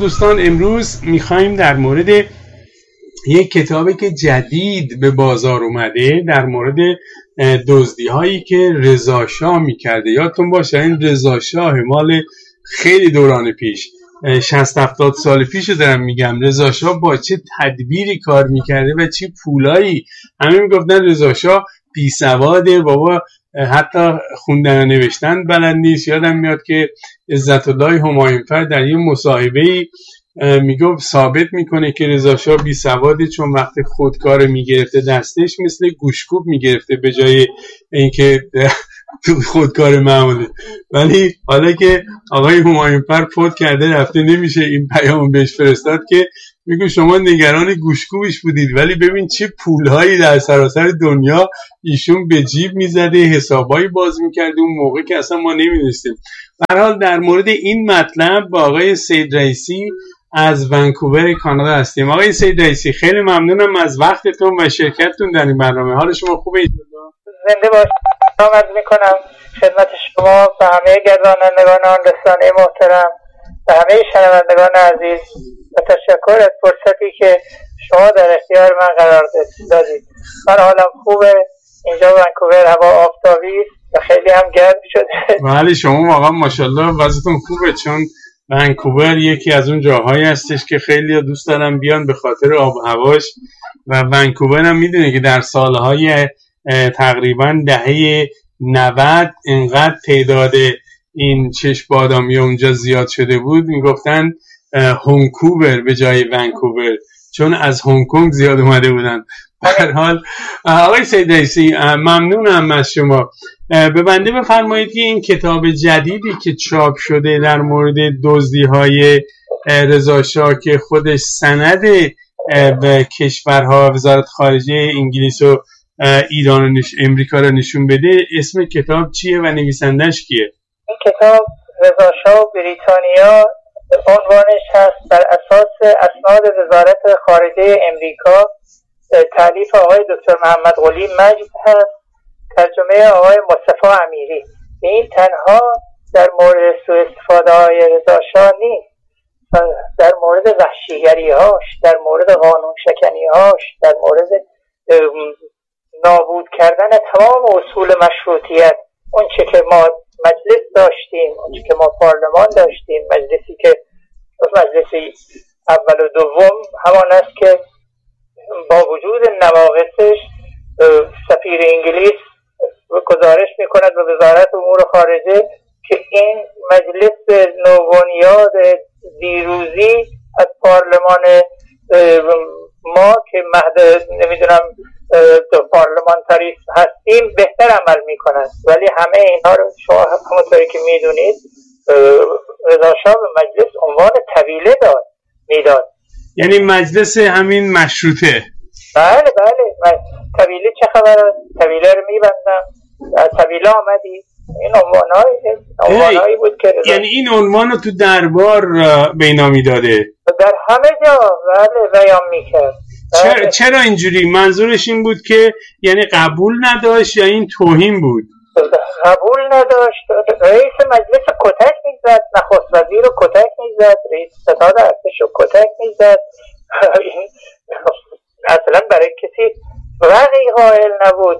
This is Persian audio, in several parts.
دوستان امروز میخوایم در مورد یک کتابی که جدید به بازار اومده در مورد دزدی هایی که رضا شاه میکرده. یادتون باشه این رضا شاه مال خیلی دوران پیش 60-70 سال پیش دارم میگم. رضا شاه با چه تدبیری کار میکرده و چه پولایی. همه میگفتن رضا شاه بی سواده، بابا حتی خوندن و نوشتن بلد نیست. یادم میاد که عزت الله همایونفر در یه مصاحبه‌ای میگفت ثابت میکنه که رضا شاه بی سواده، چون وقتی خودکار میگرفته دستش مثل گوشکوب میگرفته به جای اینکه خودکار معمولی. ولی حالا که آقای همایونفر فوت کرده رفته، نمیشه این پیام بهش فرستاد که میگه شما نگران گوشکوبش بودید، ولی ببین چه پولهایی در سراسر دنیا ایشون به جیب میزده، حسابایی باز میکرده اون موقع که اصلا ما نمیدونستیم. به هر حال در مورد این مطلب با آقای سید رئیسی از ونکوور کانادا هستیم. آقای سید رئیسی خیلی ممنونم از وقتتون و شرکتتون در این برنامه. حال شما خوبه؟ زنده باشید. سلام میکنم خدمت شما و همه گردانندگان رسانه محترم و همه شنوندگان عزیز و تشکر از فرصتی که شما در اختیار من قرار دادید. من حالم خوبه، اینجا ونکوور هوا آفتابی و خیلی هم گرم شده. بله شما واقعا ماشاءالله وضعتون خوبه، چون ونکوور یکی از اون جاهایی هستش که خیلی دوست دارم بیان به خاطر آب و هواش. و ونکوور هم میدونه که در سالهای تقریبا دهه 90 اینقدر تعداد این چشم بادامی اونجا زیاد شده بود میگفتن هونکوور به جای ونکوور، چون از هنگ کنگ زیاد اومده بودن. به هر حال آقای سید رئیسی ممنونم از شما. به بنده بفرمایید که این کتاب جدیدی که چاپ شده در مورد دزدی‌های رضا شاه که خودش سند به کشورها وزارت خارجه انگلیس و ایران و امریکا رو نشون بده، اسم کتاب چیه و نویسندش کیه؟ این کتاب رضا شاه بریتانیا عنوانش هست، بر اساس اسناد وزارت خارجه امریکا، تالیف آقای دکتر محمد قلی مجد هست، ترجمه آقای مصطفی امیری. این تنها در مورد سوء استفاده های رضا شاه نیست، در مورد وحشیگری هاش، در مورد قانون شکنی هاش، در مورد نابود کردن تمام اصول مشروطیت، اون چه که ما مجلس داشتیم، اون چه که ما پارلمان داشتیم، مجلسی که مجلسی اول و دوم همان است که با وجود نواقصش سفیر انگلیس گزارش میکند به وزارت امور خارجه که این مجلس نوبنیاد دیروزی از پارلمان ما که مهد نمیدونم پارلمانتاریسم هستیم بهتر عمل میکنند. ولی همه اینها رو شما همونطوری که میدونید رضا شاه به مجلس عنوان طویله میداد. یعنی مجلس همین مشروطه. بله طویله چه خبر؟ طویله رو میبندم، طویله آمدی. این عنوانهایی بود که یعنی این عنوان رو تو دربار بینامی داده، در همه جا بیان میکرد. چرا اینجوری؟ منظورش این بود که یعنی قبول نداشت یا این توهین بود؟ قبول نداشت. رئیس مجلس کتک میزد، نخست وزیر رو کتک میزد، رئیس ستاد ارتش رو کتک میزد. اصلا برای کسی رقی قائل نبود.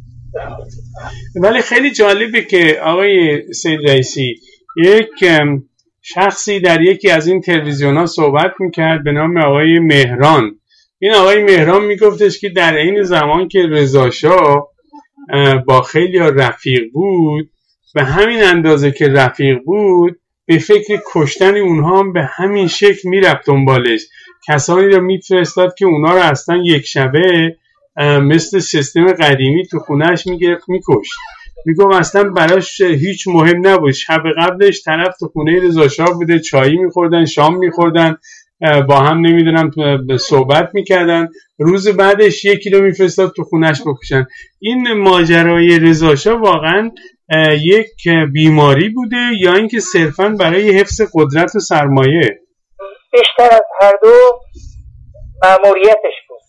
ولی خیلی جالبه که آقای سید رئیسی یک شخصی در یکی از این تلویزیون ها صحبت میکرد به نام آقای مهران. این آقای مهران میگفتش که در این زمان که رضا شاه با خیلی رفیق بود، به همین اندازه که رفیق بود به فکر کشتن اونها هم به همین شکل میرفت دنبالش. کسانی رو میفرستاد که اونا رو اصلا یک شبه مثل سیستم قدیمی تو خونهش میگرفت میکشت. میگم اصلا براش هیچ مهم نبود. شب قبلش طرف تو خونه رضا شاه بوده، چایی میخوردن، شام میخوردن، با هم نمیدونم صحبت میکردن، روز بعدش یکی رو میفرستاد تو خونهش بکشن. این ماجرای رضا شاه واقعا یک بیماری بوده یا اینکه صرفا برای حفظ قدرت و سرمایه؟ بیشتر از هر دو مأموریتش بود.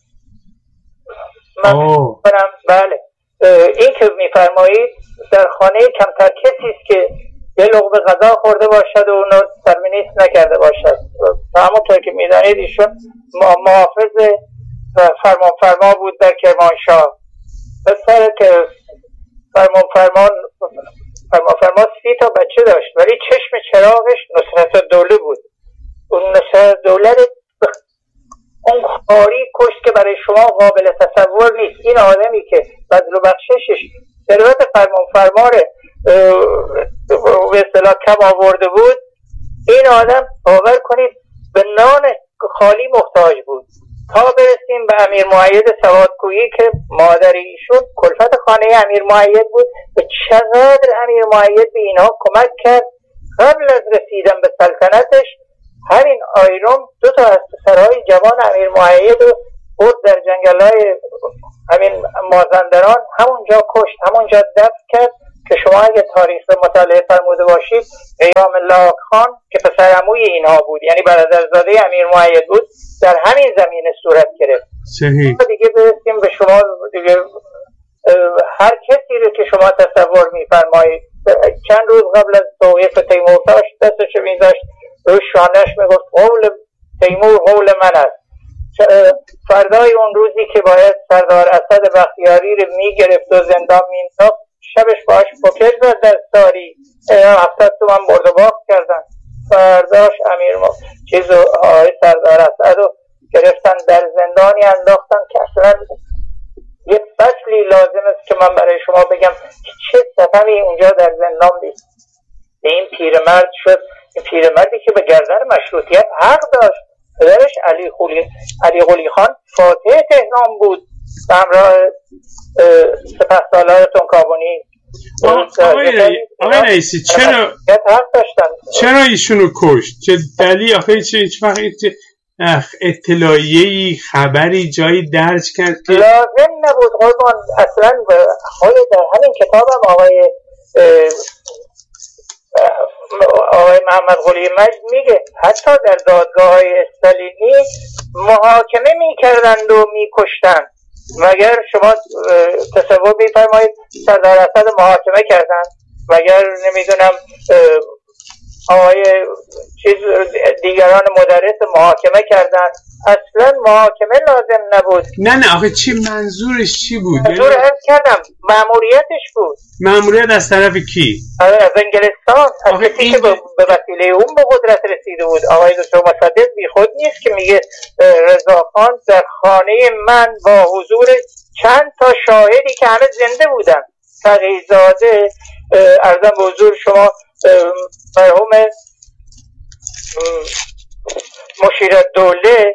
بله، این که میفرمایید در خانه کمتر کسی است که یه لقمه غذا خورده باشد و اونو ترمینیست نکرده باشد. همونطور که میدانید ایشون محافظ فرمانفرما بود در کرمانشاه. پسر که فرمانفرما 30 تا بچه داشت، ولی چشم چراغش نصرتالدوله بود. اون نصرتالدوله اون خاری کشت که برای شما قابل تصور نیست. این آدمی که بذل و بخششش ثروت فرمانفرما به اصطلاح کم آورده بود، این آدم باور کنید به نان خالی محتاج بود. تا برسیم به امیر مؤید سوادکویی که مادر ایشون کلفت خانه امیر مؤید بود و چقدر امیر مؤید به اینها کمک کرد. قبل از رسیدن به سلطنتش همین آیروم 2 تا از پسرهای جوان امیر مؤید رو برد در جنگل‌های همین مازندران، همونجا کشت، همونجا دفن کرد که شما اگه تاریخ مطالعه فرموده باشید قیام الله خان که پسر عموی اینها بود، یعنی برادرزاده امیر مؤید بود، در همین زمینه صورت گرفت. صحیح. دیگه برسیم به شما دیگه هر کسی رو که شما تصور می‌فرمایید چند روز قبل از توقیف تیمورتاش دستش می‌ذاشت روی شانه‌اش میگفت قول تیمور قول من است. فردای اون روزی که باید سردار اسد بختیاری رو میگرفت و زندان مینداخت، شبش باش پوکر زد در ساری 70 تومن برد و باخت کردن. فرداش آقای سردار اسد رو گرفتن در زندانی انداختن که اصلا یک فصلی لازم است که من برای شما بگم که چه ستمی اونجا در زندان دید. این پیرمرد شد، این پیرمردی که به گردن مشروطیت حق داشت. پدرش علی قلی خان فاتح تهران بود به همراه سپهسالار تنکابونی. آقای رئیسی چرا ایشونو کشت؟ چه دلیل؟ آخه هیچ وقت اطلاعیه‌ای خبری جایی درج کرد که لازم نبود قربان. اصلا در همین کتابم آقای محمد قلی مجد میگه حتی در دادگاه‌های استالینی محاکمه میکردند و میکشتند. مگر شما تصور میفرمایید سردار اسد محاکمه کردند؟ مگر نمیدونم آقای دیگران مدرس محاکمه کردند؟ اصلا محاکمه لازم نبود. نه آخه چی منظورش چی بود؟ منظور عرض کردم مأموریتش بود. مأموریت از طرف کی؟ از انگلستان، از کسی که به وسیله اون به قدرت رسیده بود. آقای دکتر مصدق بی خود نیست که میگه رضاخان در خانه من با حضور چند تا شاهدی که همه زنده بودن، تقی‌زاده، عرضم به حضور شما مرحوم مشیرالدوله،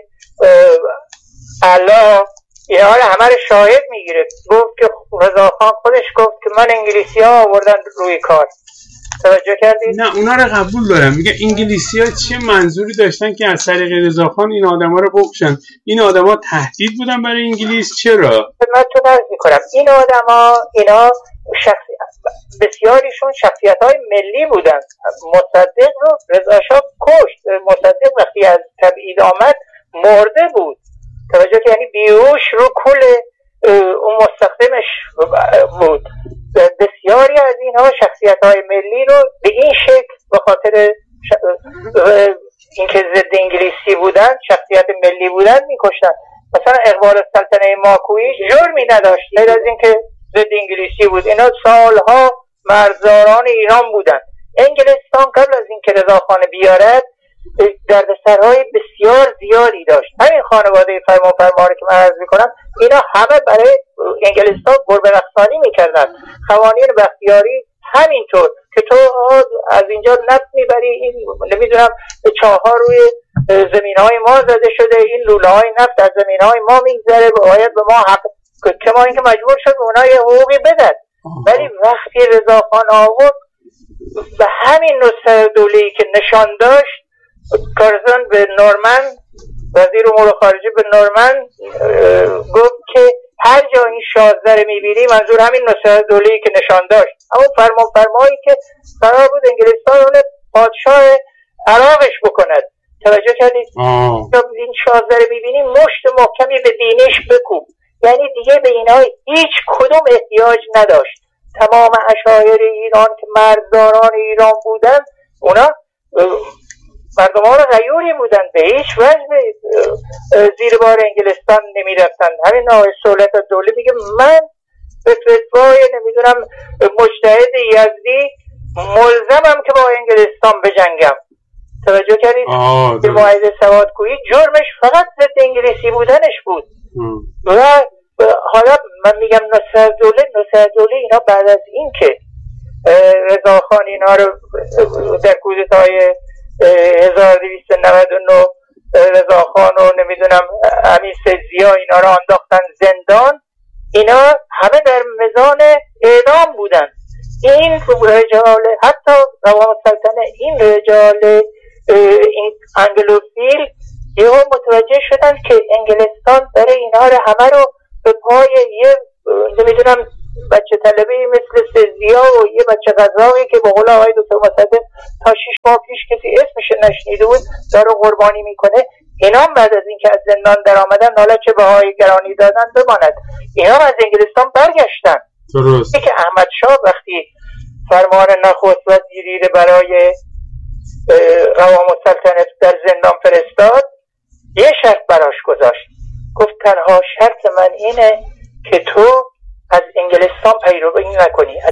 علا، اینا رو همه رو شاهد میگیره. گفت که رضاخان خودش گفت که من انگلیسی ها آوردن روی کار. توجه کردید؟ نه اونا رو قبول دارم. میگه انگلیسی ها چه منظوری داشتن که از طریق رضاخان این آدم ها رو بکشن؟ این آدم ها تهدید بودن برای انگلیس؟ چرا؟ خدمتتون عرض میکنم این آدم ها اینا بسیاریشون شخصیت های ملی بودن. مصدق رو رضا شاه کشت. مصدق وقتی از تبعید آمد مرده بود. توجه که یعنی بیهوش رو کل اون مستخدمش بود. بسیاری از اینها شخصیت های ملی رو به این شکل به خاطر اینکه ضد انگلیسی بودن، شخصیت ملی بودن میکشتن. مثلا اقبال السلطنه ماکویی جرمی نداشت غیر از اینکه ضد انگلیسی بود. اینا سالها مرزداران ایران بودن. انگلستان قبل از اینکه رضاخان بیارد دردسرهای بسیار زیادی داشت. همین خانواده فرمانفرما رو که من عرض میکنم اینا همه برای انگلستان گربه رقصانی میکردن. قوانین بختیاری همینطور که تو از اینجا نفت میبری، این نمیدونم چاه‌ها روی زمینهای ما زده شده، این لوله های نفت از زمینهای ما میگذره، باید به ما حق که ما اینکه مجبور شد اونا یه حقوقی بدن. ولی وقتی رضاخان آورد به همین نصرالدوله‌ای که نشان داشت، کارزن به نورمن، وزیر امور خارجه به نورمن گفت که هر جا این 16 رو میبینی، منظور همین نصرالدوله‌ای که نشان داشت، همون فرمانفرمایی که قرار بود انگلستان اون پادشاه عراقش بکند. توجه کردید؟ این 16 رو میبینی مشت محکمی به دینش بکوب. یعنی دیگه به اینا هیچ کدوم احتیاج نداشت. تمام عشایر ایران که مرزداران ایران بودن، اونا مردم ها رو غیوری بودن، به هیچ وجه زیر بار انگلستان نمی رفتن. همین آقای سهولت دوله میگه من به فتوای نمیدونم مجتهد یزدی ملزمم که با انگلستان بجنگم. توجه کردید؟ به معاهده سوادکویی جرمش فقط ضد انگلیسی بودنش بود. و حالا من میگم نصرالدوله اینا بعد از این که رضاخان اینا رو در کودتای 1299 رضاخان و نمیدونم امیر سید اینا رو انداختن زندان، اینا همه در میزان اعدام بودن. این رجال، حتی روان السلطنه، این رجال این انگلوفیل یهو متوجه شدن که انگلستان داره اینا رو همه رو به پای یه نمیدونم بچه طلبی مثل سزیا و یه بچه غذاوی که به قول آقای دکتر مصدق تا 6 ماه پیش کسی اسمش نشنیده بود داره قربانی میکنه. اینا بعد از اینکه از زندان در آمدن، حالا چه بهای گرانی دادن بماند، اینا از انگلستان برگشتن. درست. که احمد شاه وقتی فرمان نخست وزیری برای روام السلطنه در زندان فرستاد، یه شرط براش گذاشت، گفت تنها شرط من اینه که تو از انگلستان پیروی نکنی، از